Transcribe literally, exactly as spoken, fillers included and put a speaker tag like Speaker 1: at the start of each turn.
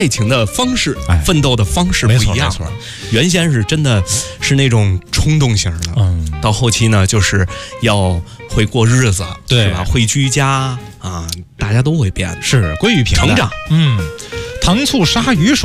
Speaker 1: 爱情的方式、
Speaker 2: 哎、
Speaker 1: 奋斗的方式不一样了。原先是真的是那种冲动型的，嗯，到后期呢，就是要会过日子，
Speaker 2: 对，
Speaker 1: 是吧？会居家啊，大家都会变，
Speaker 2: 是归于平淡
Speaker 1: 成长。
Speaker 2: 嗯，糖醋鲨鱼说。